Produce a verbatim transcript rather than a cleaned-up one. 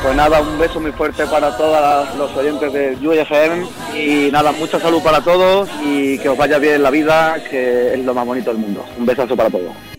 Pues nada, un beso muy fuerte para todos los oyentes de U F M y nada, mucha salud para todos y que os vaya bien en la vida, que es lo más bonito del mundo. Un besazo para todos.